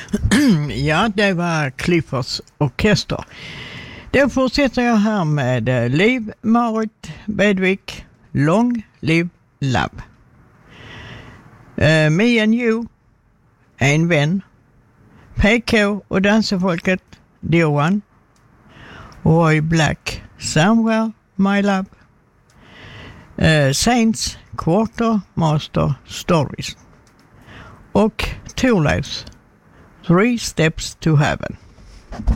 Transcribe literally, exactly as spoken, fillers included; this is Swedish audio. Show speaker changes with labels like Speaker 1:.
Speaker 1: Ja, det var Cliffords orkester. Då fortsätter jag här med uh, Liv Marit Bedvik, Long Live Love. Uh, Me and You, En vän. P K och dansefolket, Johan. Roy Black, Somewhere My Love. Uh, Saints, Quartermaster Stories. Och Thorleifs, Three Steps to Heaven.